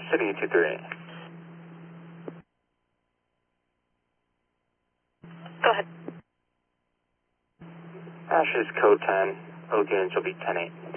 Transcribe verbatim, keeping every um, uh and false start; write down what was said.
City two three eight. Go ahead. Ashes code ten, O G N will be ten eight.